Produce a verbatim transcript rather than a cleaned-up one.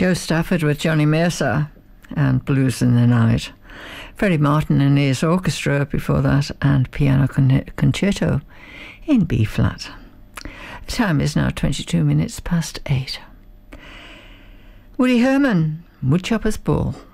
Joe Stafford with Johnny Mercer and Blues in the Night. Freddie Martin and his orchestra before that, and Piano con- Concerto in B flat. The time is now twenty-two minutes past eight. Woody Herman, Woodchopper's Ball.